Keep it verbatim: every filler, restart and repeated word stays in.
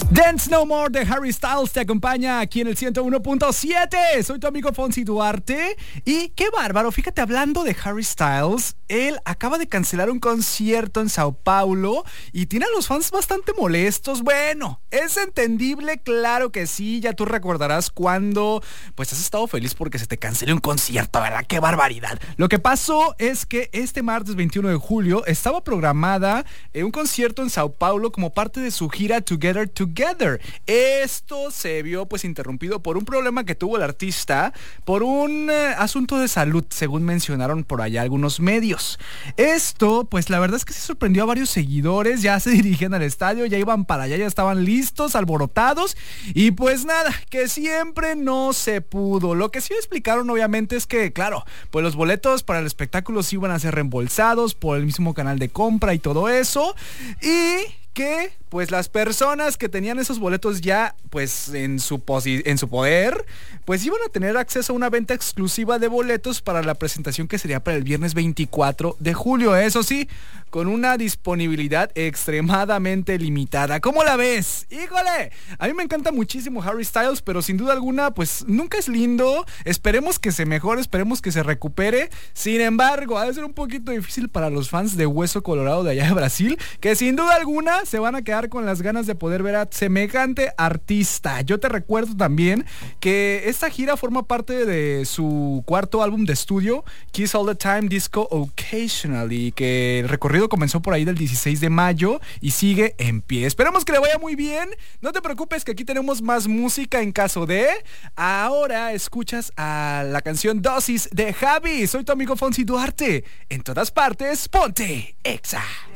Dance No More de Harry Styles te acompaña aquí en el ciento uno punto siete. Soy tu amigo Fonsi Duarte. Y qué bárbaro, fíjate, hablando de Harry Styles, él acaba de cancelar un concierto en Sao Paulo y tiene a los fans bastante molestos. Bueno, es entendible, claro que sí. Ya tú recordarás cuando pues has estado feliz porque se te canceló un concierto, ¿verdad? ¡Qué barbaridad! Lo que pasó es que este martes veintiuno de julio estaba programada eh, un concierto en Sao Paulo como parte de su gira Together Together. Esto se vio pues interrumpido por un problema que tuvo el artista por un eh, asunto de salud, según mencionaron por allá algunos medios. Esto pues la verdad es que sí sorprendió a varios seguidores. Ya se dirigían al estadio, ya iban para allá, ya estaban listos, alborotados, y pues nada, que siempre no se pudo. Lo que sí explicaron obviamente es que claro, pues los boletos para el espectáculo sí iban a ser reembolsados por el mismo canal de compra y todo eso, y que pues las personas que tenían esos boletos ya pues en su posi- en su poder, pues iban a tener acceso a una venta exclusiva de boletos para la presentación que sería para el viernes veinticuatro de julio. Eso sí, con una disponibilidad extremadamente limitada. ¿Cómo la ves? ¡Híjole! A mí me encanta muchísimo Harry Styles, pero sin duda alguna pues nunca es lindo. Esperemos que se mejore, esperemos que se recupere. Sin embargo, ha de ser un poquito difícil para los fans de Hueso Colorado de allá de Brasil, que sin duda alguna se van a quedar con las ganas de poder ver a semejante artista. Yo te recuerdo también que esta gira forma parte de su cuarto álbum de estudio, Kiss All the Time, Disco Occasionally, que el recorrido comenzó por ahí del dieciséis de mayo y sigue en pie. Esperemos que le vaya muy bien. No te preocupes que aquí tenemos más música en caso de... Ahora escuchas a la canción Dosis de Javi. Soy tu amigo Fonsi Duarte. En todas partes, ponte Exa.